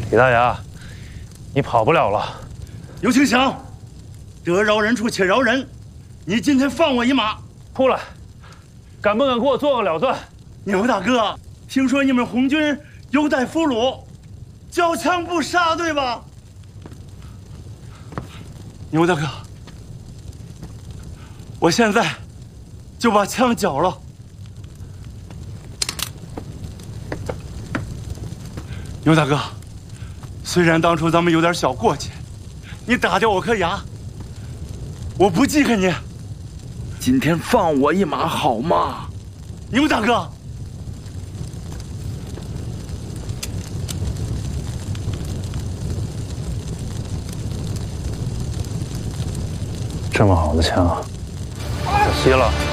李大牙，你跑不了了。 刘庆祥，得饶人处且饶人，你今天放我一马。 出来，敢不敢给我做个了断？ 牛大哥，听说你们红军优待俘虏，交枪不杀，对吧？牛大哥，我现在就把枪缴了。牛大哥，虽然当初咱们有点小过节，你打掉我颗牙，我不记恨你。 今天放我一马好吗？ 牛大哥， 这么好的枪，可惜了。